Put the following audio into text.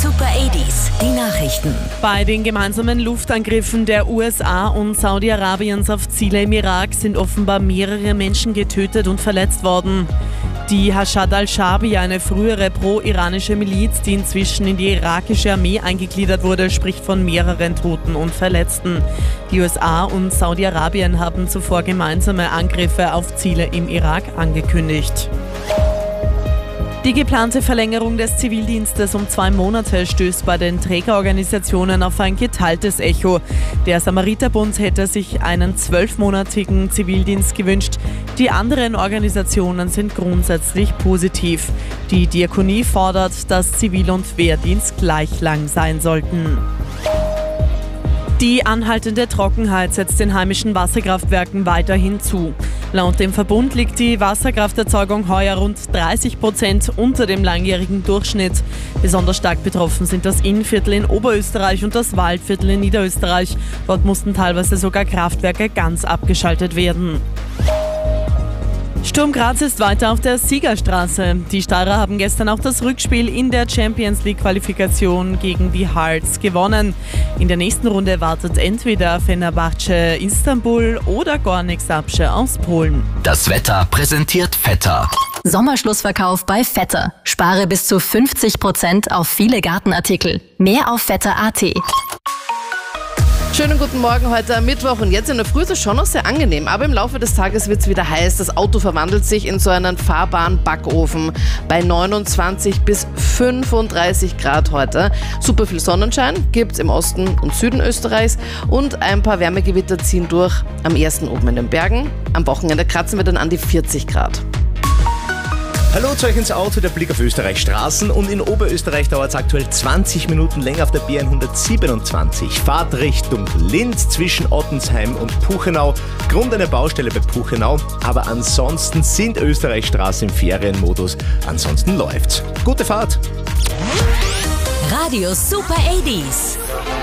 Super 80s, die Nachrichten. Bei den gemeinsamen Luftangriffen der USA und Saudi-Arabiens auf Ziele im Irak sind offenbar mehrere Menschen getötet und verletzt worden. Die Hashad al-Shaabi, eine frühere pro-iranische Miliz, die inzwischen in die irakische Armee eingegliedert wurde, spricht von mehreren Toten und Verletzten. Die USA und Saudi-Arabien haben zuvor gemeinsame Angriffe auf Ziele im Irak angekündigt. Die geplante Verlängerung des Zivildienstes um 2 Monate stößt bei den Trägerorganisationen auf ein geteiltes Echo. Der Samariterbund hätte sich einen 12-monatigen Zivildienst gewünscht. Die anderen Organisationen sind grundsätzlich positiv. Die Diakonie fordert, dass Zivil- und Wehrdienst gleich lang sein sollten. Die anhaltende Trockenheit setzt den heimischen Wasserkraftwerken weiterhin zu. Laut dem Verbund liegt die Wasserkrafterzeugung heuer rund 30% unter dem langjährigen Durchschnitt. Besonders stark betroffen sind das Innviertel in Oberösterreich und das Waldviertel in Niederösterreich. Dort mussten teilweise sogar Kraftwerke ganz abgeschaltet werden. Sturm Graz ist weiter auf der Siegerstraße. Die Steirer haben gestern auch das Rückspiel in der Champions League Qualifikation gegen die Hearts gewonnen. In der nächsten Runde wartet entweder Fenerbahce Istanbul oder Gornik Zabrze aus Polen. Das Wetter präsentiert Vetter. Sommerschlussverkauf bei Vetter. Spare bis zu 50% auf viele Gartenartikel. Mehr auf vetter.at. Schönen guten Morgen heute am Mittwoch und jetzt in der Früh ist es schon noch sehr angenehm, aber im Laufe des Tages wird es wieder heiß. Das Auto verwandelt sich in so einen fahrbaren Backofen bei 29 bis 35 Grad heute. Super viel Sonnenschein gibt es im Osten und Süden Österreichs und ein paar Wärmegewitter ziehen durch, am ersten oben in den Bergen. Am Wochenende kratzen wir dann an die 40 Grad. Hallo zu euch ins Auto, der Blick auf Österreichs Straßen und in Oberösterreich dauert es aktuell 20 Minuten länger auf der B127. Fahrt Richtung Linz zwischen Ottensheim und Puchenau. Grund eine Baustelle bei Puchenau, aber ansonsten sind Österreichs Straßen im Ferienmodus. Ansonsten läuft's. Gute Fahrt! Radio Super 80s.